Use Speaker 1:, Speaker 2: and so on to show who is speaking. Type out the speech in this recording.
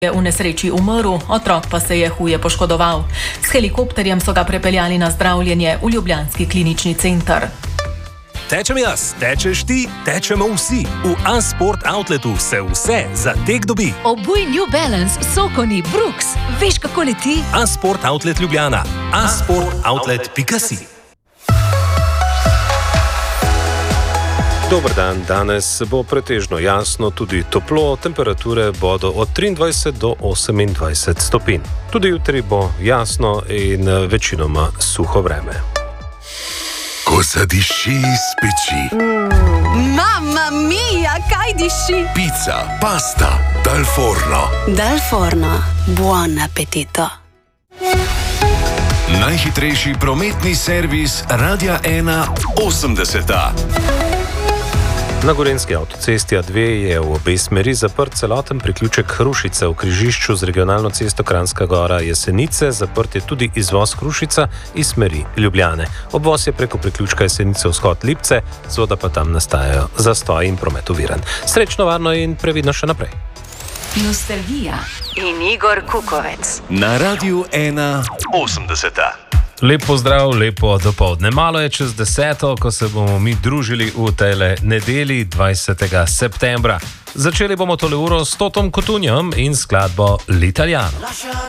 Speaker 1: je v nesreči umrl, otrok pa se je huje poškodoval. S helikopterjem so ga prepeljali na zdravljenje v ljubljanski klinični center.
Speaker 2: Tečem jaz, tečeš ti, tečemo vsi. V A-Sport Outletu se vse za tek dobi.
Speaker 3: Obuj New Balance, Sokoni, Brooks. Veš, kako leti?
Speaker 2: A-Sport Outlet Ljubljana. asportoutlet.si.
Speaker 4: Dober dan, danes bo pretežno jasno, tudi toplo, temperature bodo od 23 do 28 stopinj. Tudi jutri bo jasno in večinoma suho vreme.
Speaker 5: Ko zadiši iz peči.
Speaker 6: Mamma mia, kaj diši?
Speaker 5: Pica, pasta, dal forno.
Speaker 6: Dal forno, buon appetito.
Speaker 5: Najhitrejši prometni servis Radia 1 80.
Speaker 4: Na Gorenjski avtocesti A2 je v obe smeri zaprt celoten priključek Hrušice v križišču z regionalno cesto Kranjska Gora Jesenice. Zaprt je tudi izvoz Hrušica iz smeri Ljubljane. Obvoz je preko priključka Jesenice vzhod Lipce, seveda pa tam nastajajo zastoji in promet oviran. Srečno, varno in previdno še naprej.
Speaker 3: Nostalgija in Igor Kukovec.
Speaker 5: Na Radiu 1 80.
Speaker 2: Lep pozdrav, lepo dopoldne. Malo je čez 10, ko se bomo mi družili v tejle nedeli 20. septembra. Začeli bomo tole uro s Totom Cotugnom in skladbo L'Italiano.